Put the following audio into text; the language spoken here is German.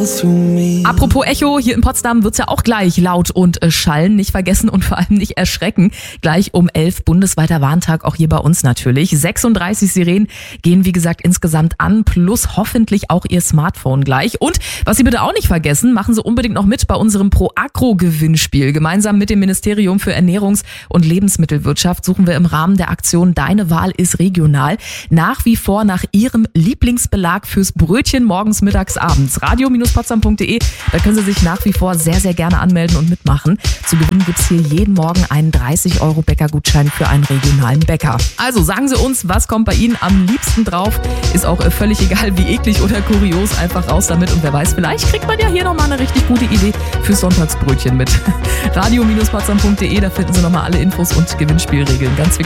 Apropos Echo, hier in Potsdam wird's ja auch gleich laut und schallen. Nicht vergessen und vor allem nicht erschrecken. Gleich um 11 bundesweiter Warntag, auch hier bei uns natürlich. 36 Sirenen gehen wie gesagt insgesamt an, plus hoffentlich auch Ihr Smartphone gleich. Und was Sie bitte auch nicht vergessen, machen Sie unbedingt noch mit bei unserem Pro-Agro-Gewinnspiel. Gemeinsam mit dem Ministerium für Ernährungs- und Lebensmittelwirtschaft suchen wir im Rahmen der Aktion Deine Wahl ist regional nach wie vor nach Ihrem Lieblingsbelag fürs Brötchen morgens, mittags, abends. Radio-potsdam.de, da können Sie sich nach wie vor sehr, sehr gerne anmelden und mitmachen. Zu gewinnen gibt's hier jeden Morgen einen 30€ Bäckergutschein für einen regionalen Bäcker. Also sagen Sie uns, was kommt bei Ihnen am liebsten drauf? Ist auch völlig egal, wie eklig oder kurios, einfach raus damit. Und wer weiß, vielleicht kriegt man ja hier nochmal eine richtig gute Idee fürs Sonntagsbrötchen mit. Radio-potsdam.de, da finden Sie nochmal alle Infos und Gewinnspielregeln. Ganz viel